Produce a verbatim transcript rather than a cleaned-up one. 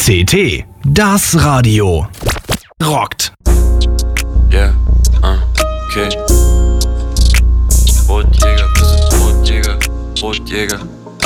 C T, das Radio. Rockt. Yeah, uh, okay. Brotjäger, bist du Brotjäger, Brotjäger.